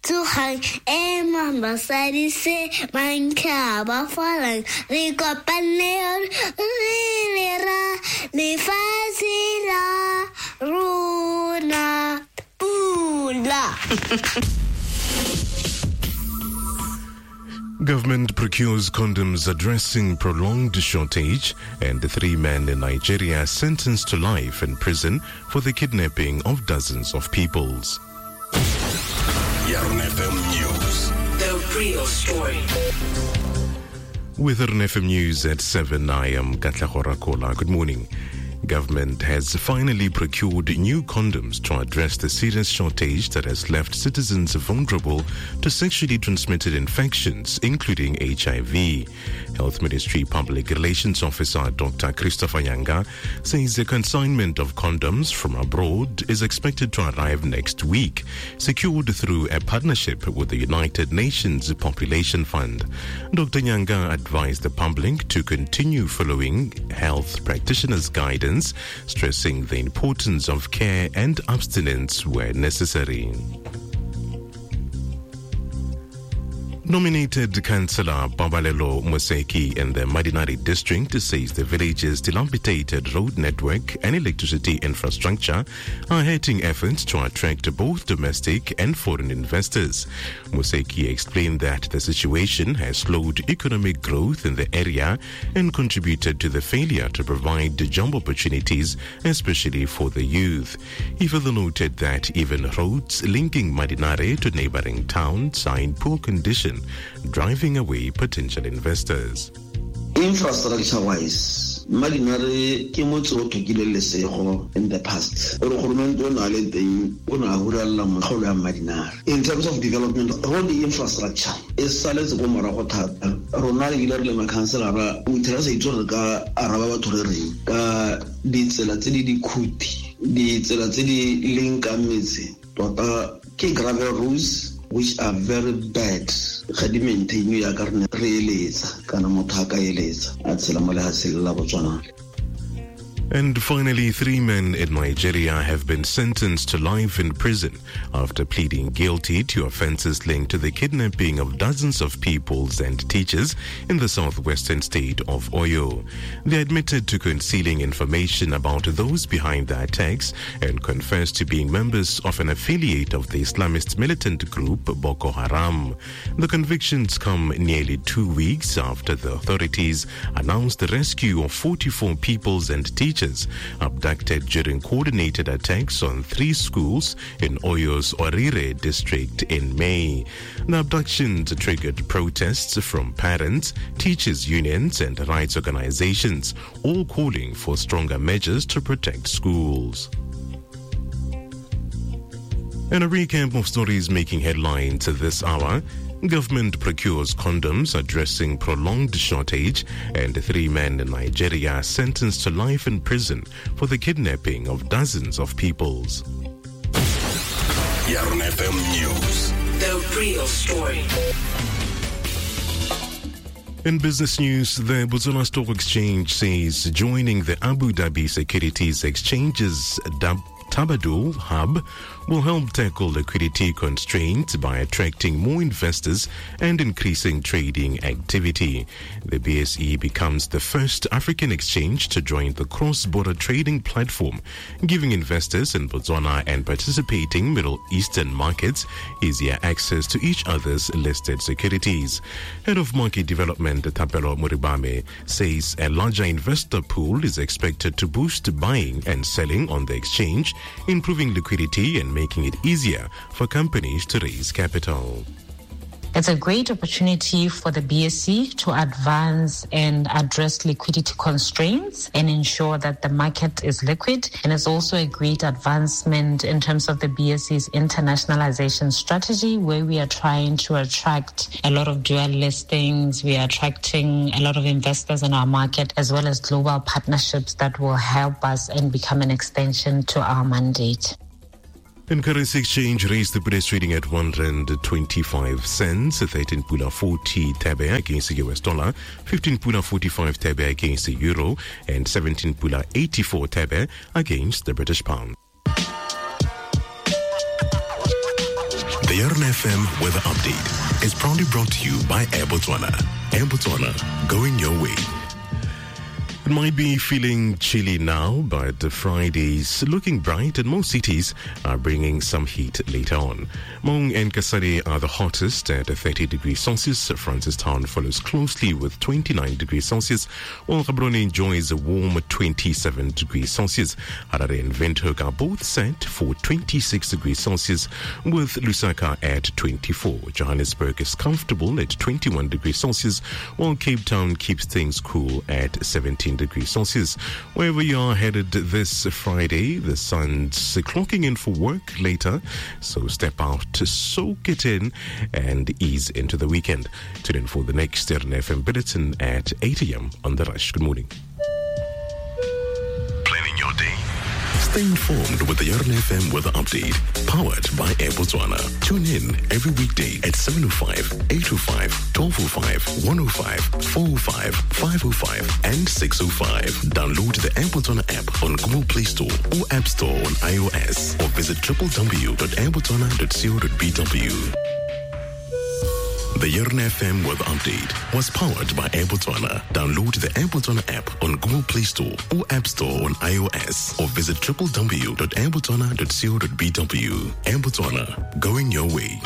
tsogang e mambasadi se mantlha ba falang re kopane re ra lefatshe la rona pula. Government procures condoms addressing prolonged shortage, and the 3 men in Nigeria sentenced to life in prison for the kidnapping of dozens of peoples. Yarn FM News. The real story. With Yarn FM News at 7, I am Katlego Rakola. Good morning. Government has finally procured new condoms to address the serious shortage that has left citizens vulnerable to sexually transmitted infections, including HIV. Health Ministry Public Relations Officer Dr. Christopher Nyanga says the consignment of condoms from abroad is expected to arrive next week, secured through a partnership with the United Nations Population Fund. Dr. Nyanga advised the public to continue following health practitioners' guidance, stressing the importance of care and abstinence where necessary. Nominated Councillor Babalelo Moseki in the Madinari district says the village's dilapidated road network and electricity infrastructure are hurting efforts to attract both domestic and foreign investors. Moseki explained that the situation has slowed economic growth in the area and contributed to the failure to provide job opportunities, especially for the youth. He further noted that even roads linking Madinare to neighboring towns are in poor condition, driving away potential investors. Infrastructure-wise, Madinare ke motse o thokile lesego in the past. In terms of development, all the infrastructure is silence go morago thata. Rona ile re le makhanselara o interesa itse ka araba batho re reng ka ditsela tse di khuthi, ditsela tse di linka metse tota ke gravel roads which are very bad. And finally, 3 men in Nigeria have been sentenced to life in prison after pleading guilty to offences linked to the kidnapping of dozens of pupils and teachers in the southwestern state of Oyo. They admitted to concealing information about those behind the attacks and confessed to being members of an affiliate of the Islamist militant group Boko Haram. The convictions come nearly 2 weeks after the authorities announced the rescue of 44 pupils and teachers abducted during coordinated attacks on 3 schools in Oyo's Orire district in May. The abductions triggered protests from parents, teachers' unions, and rights organizations, all calling for stronger measures to protect schools. And a recap of stories making headlines this hour. Government procures condoms addressing prolonged shortage, and 3 men in Nigeria sentenced to life in prison for the kidnapping of dozens of peoples. Yarn FM News. The real story. In business news, the Botswana Stock Exchange says joining the Abu Dhabi Securities Exchange's Tabado hub will help tackle liquidity constraints by attracting more investors and increasing trading activity. The BSE becomes the first African exchange to join the cross-border trading platform, giving investors in Botswana and participating Middle Eastern markets easier access to each other's listed securities. Head of Market Development Thapelo Muribame says a larger investor pool is expected to boost buying and selling on the exchange, improving liquidity and making it easier for companies to raise capital. It's a great opportunity for the BSE to advance and address liquidity constraints and ensure that the market is liquid. And it's also a great advancement in terms of the BSE's internationalization strategy, where we are trying to attract a lot of dual listings. We are attracting a lot of investors in our market, as well as global partnerships that will help us and become an extension to our mandate. In currency exchange, raised the price trading at R1.25, 13 pula 40 tabe against the US dollar, 15 pula 45 tabe against the euro, and 17 pula 84 tabe against the British pound. The Yarn FM Weather Update is proudly brought to you by Air Botswana. Air Botswana, going your way. It might be feeling chilly now, but Friday's looking bright and most cities are bringing some heat later on. Maun and Kasane are the hottest at 30 degrees Celsius. Francistown follows closely with 29 degrees Celsius, while Gaborone enjoys a warm 27 degrees Celsius. Harare and Windhoek are both set for 26 degrees Celsius, with Lusaka at 24. Johannesburg is comfortable at 21 degrees Celsius, while Cape Town keeps things cool at 17 degrees Celsius. Wherever you are headed this Friday, the sun's clocking in for work later, so step out to soak it in and ease into the weekend. Tune in for the next Yarn FM Bulletin at 8 a.m. on The Rush. Good morning. Planning your day. Stay informed with the Yarn FM Weather Update, powered by Air Botswana. Tune in every weekday at 7:05, 8:05, 12:05, 1:05, 4:05, 5:05, and 6:05. Download the Air Botswana app on Google Play Store or App Store on iOS, or visit www.airbotswana.co.bw. The Yarn FM Weather Update was powered by Air Botswana. Download the Air Botswana app on Google Play Store or App Store on iOS, or visit www.airbotswana.co.bw. Air Botswana, going your way.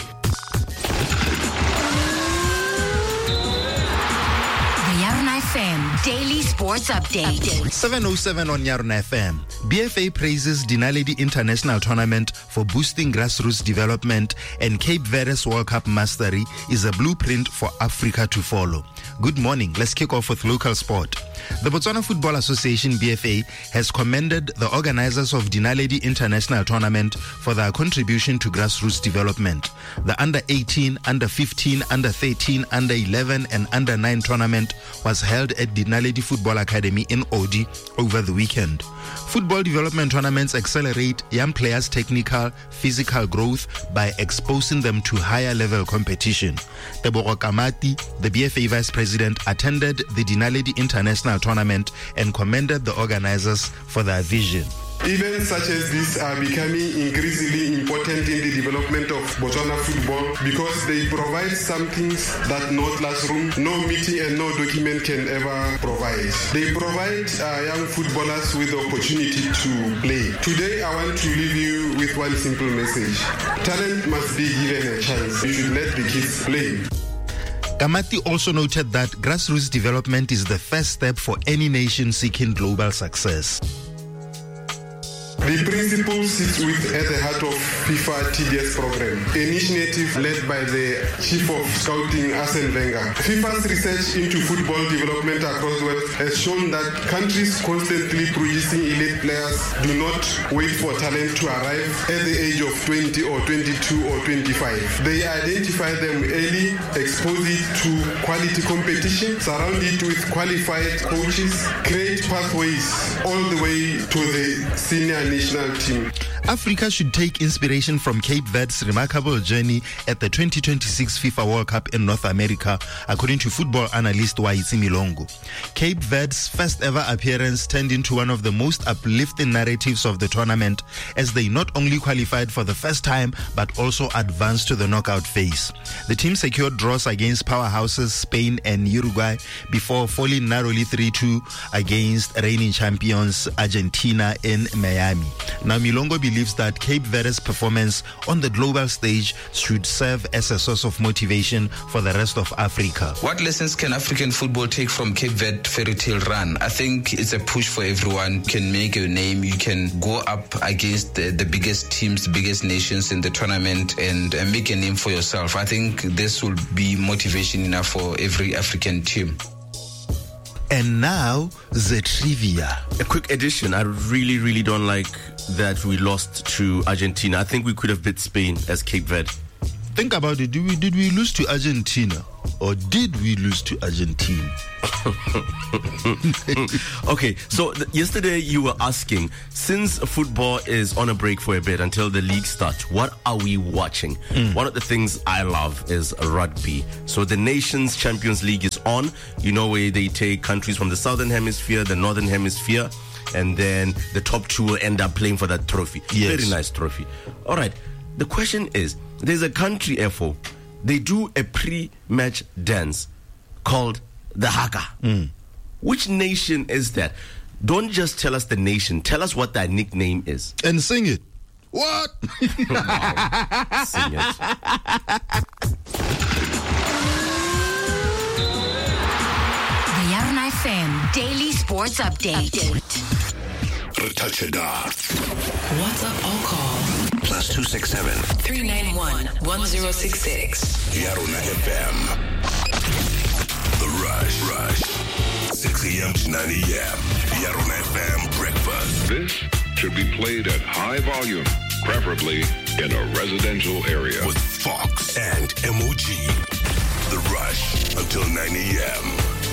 FM Daily Sports Update. 7:07 on Yarn FM. BFA praises Dinaledi International Tournament for boosting grassroots development, and Cape Verde's World Cup mastery is a blueprint for Africa to follow. Good morning. Let's kick off with local sport. The Botswana Football Association, BFA, has commended the organizers of Dinaledi International Tournament for their contribution to grassroots development. The Under-18, Under-15, Under-13, Under-11 and Under-9 tournament was held at Dinaledi Football Academy in Odi over the weekend. Football development tournaments accelerate young players' technical, physical growth by exposing them to higher level competition. Tebogo Kamati, the BFA Vice President, attended the Dinaledi International Tournament and commended the organizers for their vision. Events such as this are becoming increasingly important in the development of Botswana football because they provide some things that no classroom, no meeting and no document can ever provide. They provide young footballers with the opportunity to play. Today I want to leave you with one simple message. Talent must be given a chance. You should let the kids play. Kamati also noted that grassroots development is the first step for any nation seeking global success. The principle sits at the heart of FIFA TDS program, an initiative led by the Chief of Scouting, Arsene Wenger. FIFA's research into football development across the world has shown that countries constantly producing elite players do not wait for talent to arrive at the age of 20 or 22 or 25. They identify them early, expose it to quality competition, surround it with qualified coaches, create pathways all the way to the senior national team. Africa should take inspiration from Cape Verde's remarkable journey at the 2026 FIFA World Cup in North America, according to football analyst Waitsi Milongo. Cape Verde's first ever appearance turned into one of the most uplifting narratives of the tournament, as they not only qualified for the first time but also advanced to the knockout phase. The team secured draws against powerhouses Spain and Uruguay before falling narrowly 3-2 against reigning champions Argentina in Miami. Now Milongo believes that Cape Verde's performance on the global stage should serve as a source of motivation for the rest of Africa. What lessons can African football take from Cape Verde fairy tale run? I think it's a push for everyone. You can make your name, you can go up against the biggest teams, the biggest nations in the tournament and make a name for yourself. I think this will be motivation enough for every African team. And now, the trivia. A quick addition. I really don't like that we lost to Argentina. I think we could have beat Spain as Cape Verde. Think about it. Did we lose to Argentina? Or did we lose to Argentina? Okay, so yesterday you were asking, since football is on a break for a bit until the league starts, what are we watching? One of the things I love is rugby. So the Nations Champions League is on, you know, where they take countries from the southern hemisphere, the northern hemisphere, and then the top two will end up playing for that trophy. Yes. Very nice trophy. All right, the question is, there's a country, Efo, they do a pre-match dance called the Haka. Which nation is that? Don't just tell us the nation. Tell us what that nickname is. And sing it. What? Wow. Sing it. The Yarna FM Daily Sports Update. WhatsApp or call +267 391 1066. Yarna FM. The Rush. 6 a.m. to 9 a.m. Yarna FM breakfast. This should be played at high volume, preferably in a residential area. With Fox and MOG. The Rush until 9 a.m.